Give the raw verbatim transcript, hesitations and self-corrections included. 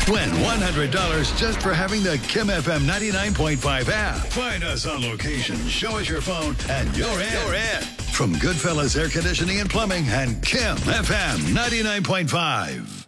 Win one hundred dollars just for having the Kim F M ninety-nine point five app. Find us on location, show us your phone, and you're in. You're in. From Goodfellas Air Conditioning and Plumbing and Kim F M ninety-nine point five.